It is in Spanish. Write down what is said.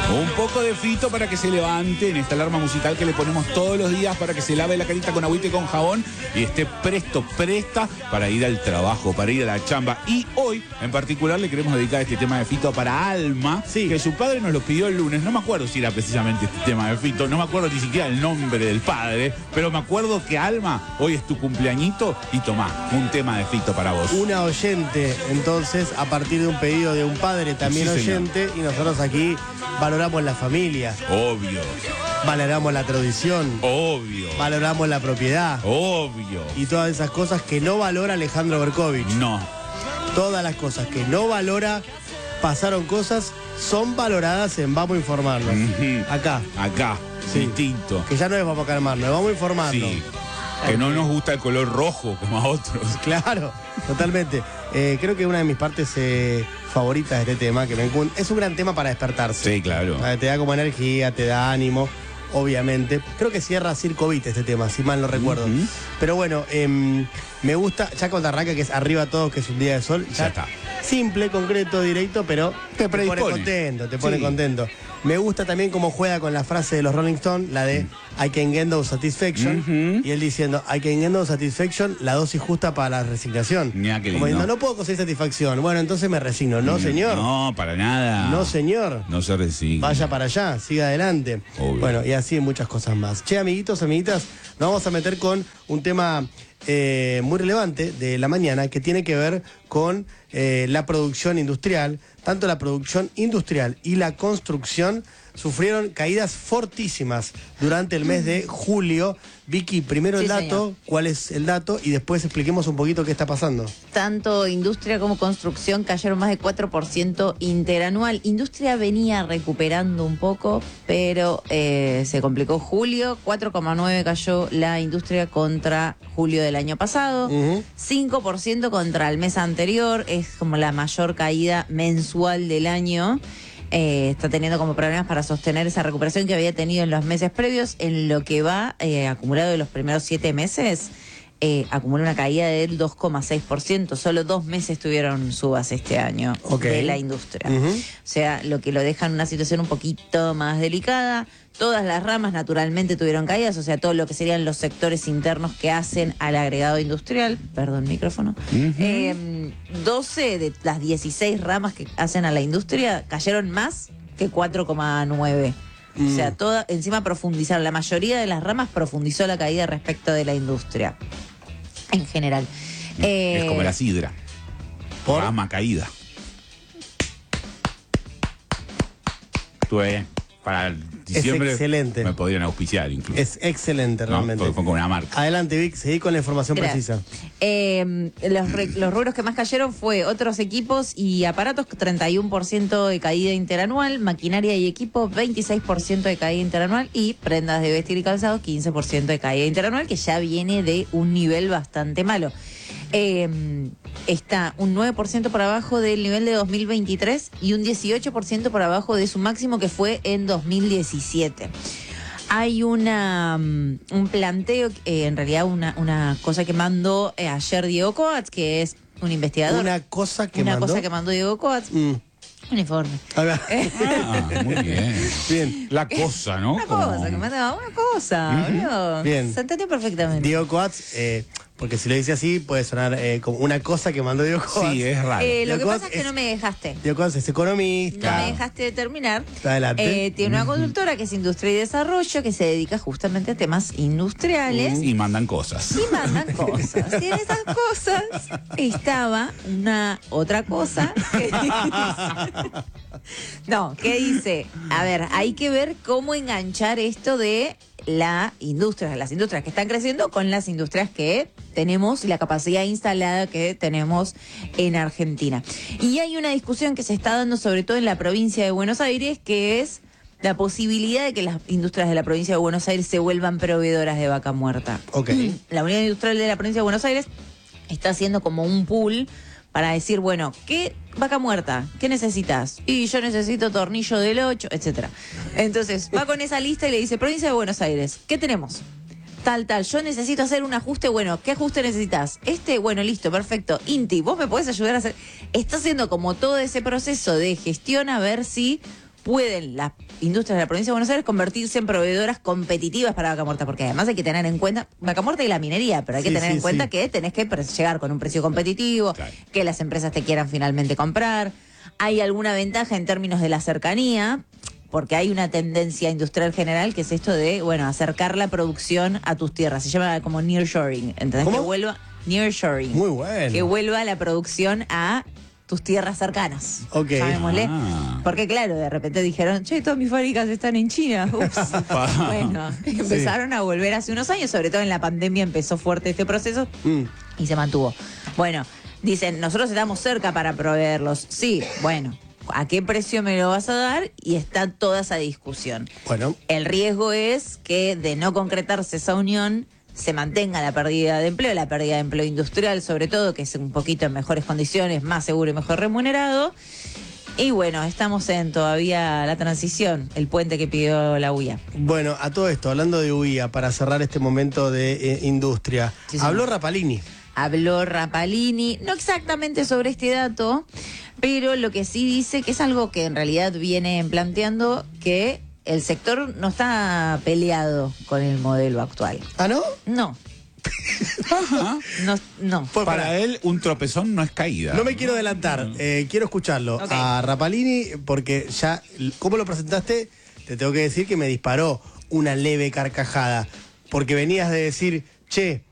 Un poco de Fito para que se levante en esta alarma musical que le ponemos todos los días para que se lave la carita con agüita y con jabón y esté presta para ir al trabajo, para ir a la chamba. Y hoy, en particular, le queremos dedicar este tema de Fito para Alma, que su padre nos lo pidió el lunes. No me acuerdo si era precisamente este tema de Fito, no me acuerdo ni siquiera el nombre del padre, pero me acuerdo que Alma, hoy es tu cumpleañito y tomá, un tema de Fito para vos. Una oyente, entonces, a partir de un pedido de un padre también Sí, señor. oyente, y nosotros aquí valoramos la familia, Obvio, valoramos la tradición, obvio, valoramos la propiedad obvio. y todas esas cosas que no valora Alejandro Berkovich. No. Todas las cosas que no valora, pasaron cosas, son valoradas en Vamos a Informarnos. Ujú. Acá, Acá, Sí. distinto. que ya no es Vamos a Calmarnos, es Vamos a Informarnos. Sí. Que no nos gusta el color rojo como a otros. Claro, totalmente. Creo que una de mis partes favoritas de este tema, es un gran tema para despertarse. Sí, claro. Te da como energía, te da ánimo, obviamente. Creo que cierra Circovit este tema, si mal no recuerdo. Ujú. Pero bueno, me gusta, ya cuando arranca, que es Arriba Todos, que es un día de sol. Ya está. Simple, concreto, directo, pero Te pone predispone. contento, te pone Sí. contento. Me gusta también cómo juega con la frase de los Rolling Stones, la de I can get no satisfaction. Ujú. Y él diciendo, I can get no satisfaction, la dosis justa para la resignación. Mira qué Como lindo. diciendo, no puedo conseguir satisfacción. Bueno, entonces me resigno. No, señor. No, para nada. No, señor. No se resigna. Vaya para allá, siga adelante. Obvio. Bueno, y así muchas cosas más. Che, amiguitos, amiguitas, nos vamos a meter con un tema muy relevante de la mañana que tiene que ver con la producción industrial. Tanto la producción industrial y la construcción sufrieron caídas fortísimas durante el mes de julio. Vicky, primero el Sí, dato, señor. cuál es el dato, y después expliquemos un poquito qué está pasando. Tanto industria como construcción cayeron más de 4% interanual. Industria venía recuperando un poco, pero se complicó julio. 4,9% cayó la industria contra julio del año pasado. Ujú. 5% contra el mes anterior. Es como la mayor caída mensual del año. Está teniendo como problemas para sostener esa recuperación que había tenido en los meses previos. En lo que va acumulado de los primeros 7 meses, acumula una caída del 2,6%. Solo 2 meses tuvieron subas este año Ok. de la industria. Ujú. O sea, lo que lo deja en una situación un poquito más delicada. Todas las ramas naturalmente tuvieron caídas, o sea, todo lo que serían los sectores internos que hacen al agregado industrial, perdón, micrófono. 12 de las 16 ramas que hacen a la industria cayeron más que 4,9. O sea, encima profundizaron, la mayoría de las ramas profundizó la caída respecto de la industria, en general. Es como la sidra. ¿Por? Rama caída. Tuve para diciembre. excelente. Me podrían auspiciar incluso. Es excelente, ¿no? realmente. Porque fue con una marca. Adelante, Vic, seguí con la información Gracias. precisa. Los rubros que más cayeron fue otros equipos y aparatos, 31% de caída interanual, maquinaria y equipo, 26% de caída interanual y prendas de vestir y calzado, 15% de caída interanual, que ya viene de un nivel bastante malo. Está un 9% por abajo del nivel de 2023 y un 18% por abajo de su máximo que fue en 2017. Hay un planteo, en realidad una cosa que mandó ayer Diego Coats, que es un investigador. Una cosa que mandó Diego Coats, un informe. A ver. Ah, muy bien. Bien. La cosa, ¿no? Una Como- cosa, que mandaba una cosa, boludo. Bien. Se entendió perfectamente. Diego Coats, porque si lo dice así puede sonar como una cosa que mandó Diego Coats. Sí, es raro. Lo Diego que Coats pasa es que no me dejaste. Diego Coats es economista. No me dejaste terminar. Adelante. Tiene una consultora que es Industria y Desarrollo, que se dedica justamente a temas industriales. Y mandan cosas. Y mandan cosas. Y en esas cosas estaba una otra cosa que no, ¿qué dice? A ver, hay que ver cómo enganchar esto de las industrias que están creciendo con las industrias que tenemos y la capacidad instalada que tenemos en Argentina. Y hay una discusión que se está dando sobre todo en la provincia de Buenos Aires, que es la posibilidad de que las industrias de la provincia de Buenos Aires se vuelvan proveedoras de vaca muerta. Ok. La Unión Industrial de la provincia de Buenos Aires está haciendo como un pool para decir, bueno, ¿qué vaca muerta? ¿Qué necesitas? Y yo necesito tornillo del 8, etcétera. Entonces, va con esa lista y le dice, provincia de Buenos Aires, ¿qué tenemos? Tal, yo necesito hacer un ajuste, bueno, ¿qué ajuste necesitas? Bueno, listo, perfecto. Inti, ¿vos me podés ayudar a hacer? Está haciendo como todo ese proceso de gestión a ver si pueden las industrias de la provincia de Buenos Aires convertirse en proveedoras competitivas para Vaca Muerta, porque además hay que tener en cuenta, Vaca Muerta y la minería, pero hay que tener en cuenta que tenés que llegar con un precio competitivo, que las empresas te quieran finalmente comprar. Hay alguna ventaja en términos de la cercanía, porque hay una tendencia industrial general que es esto de, bueno, acercar la producción a tus tierras. Se llama como nearshoring, ¿entendés? ¿Cómo? Que vuelva nearshoring. Muy bueno. Que vuelva la producción a tus tierras cercanas. Ok. Llamémosle. Porque claro, de repente dijeron, che, todas mis fábricas están en China. Ups. Bueno, empezaron a volver hace unos años, sobre todo en la pandemia empezó fuerte este proceso y se mantuvo. Bueno, dicen, nosotros estamos cerca para proveerlos. Sí, bueno, ¿a qué precio me lo vas a dar? Y está toda esa discusión. Bueno. El riesgo es que de no concretarse esa unión se mantenga la pérdida de empleo industrial sobre todo, que es un poquito en mejores condiciones, más seguro y mejor remunerado. Y bueno, estamos en todavía la transición, el puente que pidió la UIA. Bueno, a todo esto, hablando de UIA, para cerrar este momento de industria, Sí, señor. habló Rapalini. Habló Rapalini, no exactamente sobre este dato, pero lo que sí dice que es algo que en realidad viene planteando, que el sector no está peleado con el modelo actual. ¿Ah, no? No. No. Pues Para él, un tropezón no es caída. No me quiero adelantar, quiero escucharlo Ok. a Rapalini, porque ya, ¿cómo lo presentaste? Te tengo que decir que me disparó una leve carcajada, porque venías de decir, che,